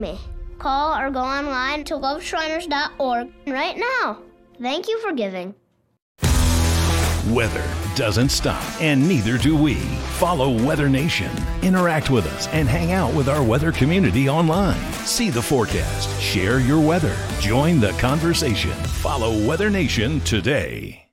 me. Call or go online to loveshriners.org right now. Thank you for giving. Weather doesn't stop, and neither do we. Follow Weather Nation. Interact with us and hang out with our weather community online. See the forecast. Share your weather. Join the conversation. Follow Weather Nation today.